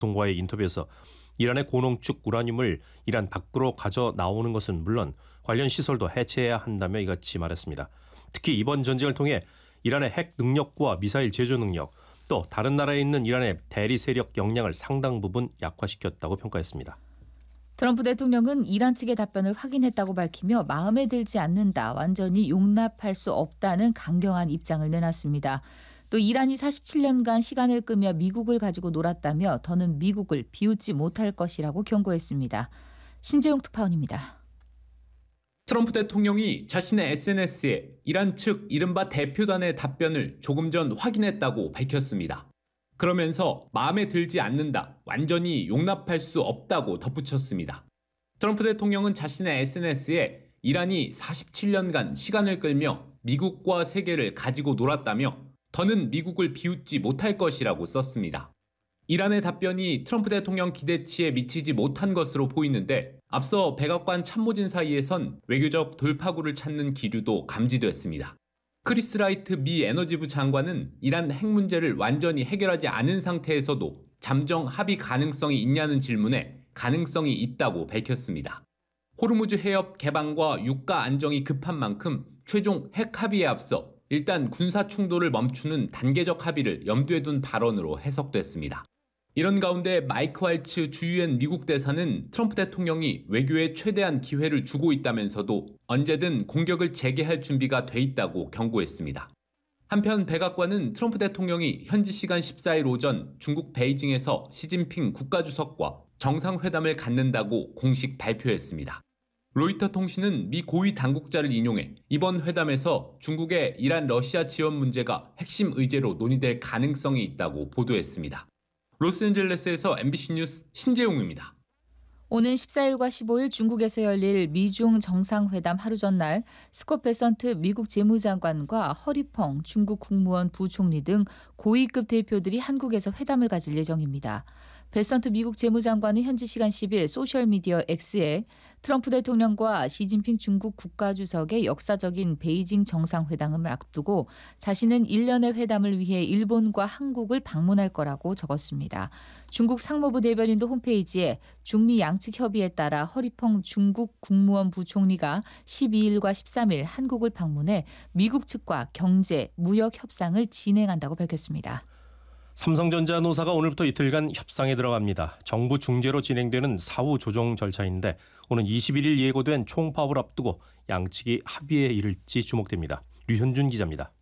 방송과의 인터뷰에서 이란의 고농축 우라늄을 이란 밖으로 가져 나오는 것은 물론 관련 시설도 해체해야 한다며 이같이 말했습니다. 특히 이번 전쟁을 통해 이란의 핵 능력과 미사일 제조 능력, 또 다른 나라에 있는 이란의 대리 세력 역량을 상당 부분 약화시켰다고 평가했습니다. 트럼프 대통령은 이란 측의 답변을 확인했다고 밝히며 마음에 들지 않는다, 완전히 용납할 수 없다는 강경한 입장을 내놨습니다. 또 이란이 47년간 시간을 끄며 미국을 가지고 놀았다며 더는 미국을 비웃지 못할 것이라고 경고했습니다. 신재용 특파원입니다. 트럼프 대통령이 자신의 SNS에 이란 측 이른바 대표단의 답변을 조금 전 확인했다고 밝혔습니다. 그러면서 마음에 들지 않는다, 완전히 용납할 수 없다고 덧붙였습니다. 트럼프 대통령은 자신의 SNS에 이란이 47년간 시간을 끌며 미국과 세계를 가지고 놀았다며 더는 미국을 비웃지 못할 것이라고 썼습니다. 이란의 답변이 트럼프 대통령 기대치에 미치지 못한 것으로 보이는데 앞서 백악관 참모진 사이에선 외교적 돌파구를 찾는 기류도 감지됐습니다. 크리스 라이트 미 에너지부 장관은 이란 핵 문제를 완전히 해결하지 않은 상태에서도 잠정 합의 가능성이 있냐는 질문에 가능성이 있다고 밝혔습니다. 호르무즈 해협 개방과 유가 안정이 급한 만큼 최종 핵 합의에 앞서 일단 군사 충돌을 멈추는 단계적 합의를 염두에 둔 발언으로 해석됐습니다. 이런 가운데 마이크 왈츠 주유엔 미국 대사는 트럼프 대통령이 외교에 최대한 기회를 주고 있다면서도 언제든 공격을 재개할 준비가 돼 있다고 경고했습니다. 한편 백악관은 트럼프 대통령이 현지 시간 14일 오전 중국 베이징에서 시진핑 국가주석과 정상회담을 갖는다고 공식 발표했습니다. 로이터 통신은 미 고위 당국자를 인용해 이번 회담에서 중국의 이란 러시아 지원 문제가 핵심 의제로 논의될 가능성이 있다고 보도했습니다. 로스앤젤레스에서 MBC 뉴스 신재용입니다. 오는 14일과 15일 중국에서 열릴 미중 정상회담 하루 전날 스콧 베선트 미국 재무장관과 허리펑 중국 국무원 부총리 등 고위급 대표들이 한국에서 회담을 가질 예정입니다. 베선트 미국 재무장관은 현지 시간 10일 소셜미디어 X에 트럼프 대통령과 시진핑 중국 국가주석의 역사적인 베이징 정상회담을 앞두고 자신은 일련의 회담을 위해 일본과 한국을 방문할 거라고 적었습니다. 중국 상무부 대변인도 홈페이지에 중미 양측 협의에 따라 허리펑 중국 국무원 부총리가 12일과 13일 한국을 방문해 미국 측과 경제, 무역 협상을 진행한다고 밝혔습니다. 삼성전자 노사가 오늘부터 이틀간 협상에 들어갑니다. 정부 중재로 진행되는 사후 조정 절차인데 오는 21일 예고된 총파업을 앞두고 양측이 합의에 이를지 주목됩니다. 류현준 기자입니다.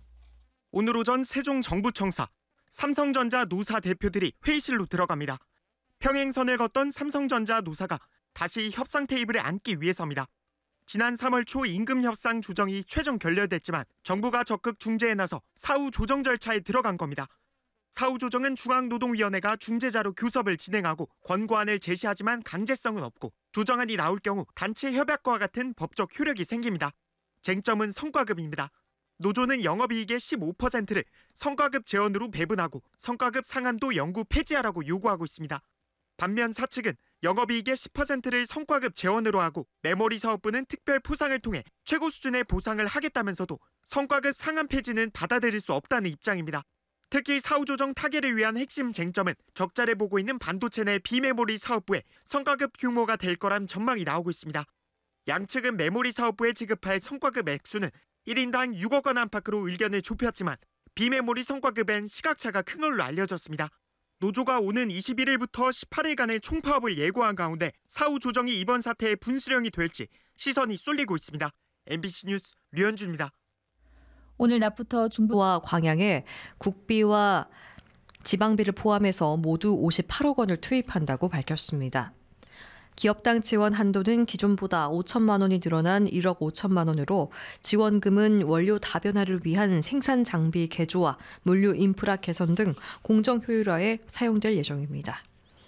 오늘 오전 세종 정부청사, 삼성전자 노사 대표들이 회의실로 들어갑니다. 평행선을 걷던 삼성전자 노사가 다시 협상 테이블에 앉기 위해서입니다. 지난 3월 초 임금 협상 조정이 최종 결렬됐지만 정부가 적극 중재에 나서 사후 조정 절차에 들어간 겁니다. 사후조정은 중앙노동위원회가 중재자로 교섭을 진행하고 권고안을 제시하지만 강제성은 없고 조정안이 나올 경우 단체 협약과 같은 법적 효력이 생깁니다. 쟁점은 성과급입니다. 노조는 영업이익의 15%를 성과급 재원으로 배분하고 성과급 상한도 영구 폐지하라고 요구하고 있습니다. 반면 사측은 영업이익의 10%를 성과급 재원으로 하고 메모리 사업부는 특별 포상을 통해 최고 수준의 보상을 하겠다면서도 성과급 상한 폐지는 받아들일 수 없다는 입장입니다. 특히 사후조정 타결을 위한 핵심 쟁점은 적자를 보고 있는 반도체 내 비메모리 사업부의 성과급 규모가 될 거란 전망이 나오고 있습니다. 양측은 메모리 사업부에 지급할 성과급 액수는 1인당 6억 원 안팎으로 의견을 좁혔지만 비메모리 성과급엔 시각차가 큰 걸로 알려졌습니다. 노조가 오는 21일부터 18일간의 총파업을 예고한 가운데 사후조정이 이번 사태의 분수령이 될지 시선이 쏠리고 있습니다. MBC 뉴스 류현준입니다. 오늘 낮부터 중부와 광양에 국비와 지방비를 포함해서 모두 58억 원을 투입한다고 밝혔습니다. 기업당 지원 한도는 기존보다 5천만 원이 늘어난 1억 5천만 원으로 지원금은 원료 다변화를 위한 생산 장비 개조와 물류 인프라 개선 등 공정 효율화에 사용될 예정입니다.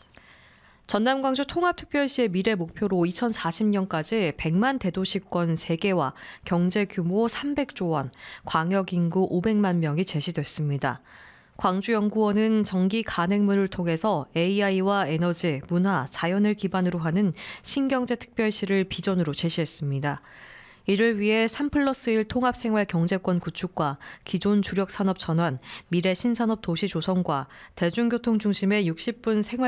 전남 광주 통합특별시의 미래 목표로 2040년까지 100만 대도시권 3개와 경제 규모 300조 원, 광역 인구 500만 명이 제시됐습니다. 광주연구원은 전기 간행문을 통해서 AI와 에너지, 문화, 자연을 기반으로 하는 신경제 특별시를 비전으로 제시했습니다. 이를 위해 3+1 통합생활 경제권 구축과 기존 주력 산업 전환, 미래 신산업 도시 조성과 대중교통 중심의 60분 생활